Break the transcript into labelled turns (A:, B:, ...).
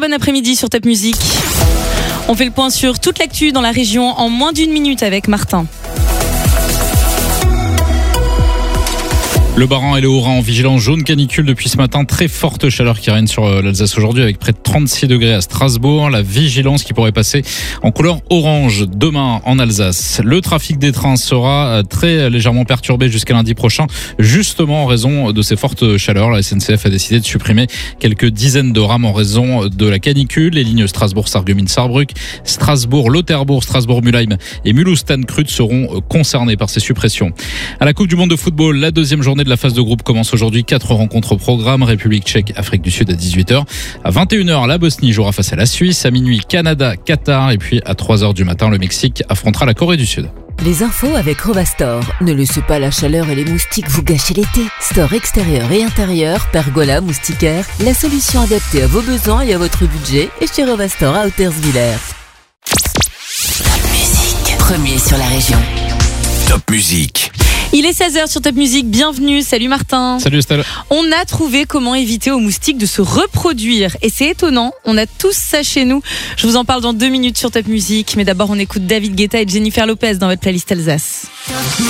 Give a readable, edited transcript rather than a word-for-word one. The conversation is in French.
A: bon après-midi sur Top Music. On fait le point sur toute l'actu dans la région en moins d'une minute avec Martin.
B: Le Bas-Rhin et le Haut-Rhin en vigilance jaune canicule depuis ce matin. Très forte chaleur qui règne sur l'Alsace aujourd'hui avec près de 36 degrés à Strasbourg. La vigilance qui pourrait passer en couleur orange demain en Alsace. Le trafic des trains sera très légèrement perturbé jusqu'à lundi prochain, justement en raison de ces fortes chaleurs. La SNCF a décidé de supprimer quelques dizaines de rames en raison de la canicule. Les lignes Strasbourg-Sarreguemines-Sarrebruck, Strasbourg-Lauterbourg, Strasbourg-Mulheim et Mulhouse-Tannkrut seront concernés par ces suppressions. À la Coupe du Monde de football, la deuxième journée de la phase de groupe commence aujourd'hui. 4 rencontres au programme. République tchèque, Afrique du Sud à 18h. À 21h, la Bosnie jouera face à la Suisse. À minuit, Canada, Qatar. Et puis à 3h du matin, le Mexique affrontera la Corée du Sud.
C: Les infos avec Rovastore. Ne laissez pas la chaleur et les moustiques vous gâcher l'été. Store extérieur et intérieur, pergola, moustiquaire. La solution adaptée à vos besoins et à votre budget est chez Rovastore à Hauterswiller. Top Music. Premier sur la région.
D: Top Music.
A: Il est 16h sur Top Music, bienvenue, salut Martin.
B: Salut Estelle.
A: On a trouvé comment éviter aux moustiques de se reproduire et c'est étonnant, on a tous ça chez nous. Je vous en parle dans 2 minutes sur Top Music, mais d'abord on écoute David Guetta et Jennifer Lopez dans votre playlist Alsace.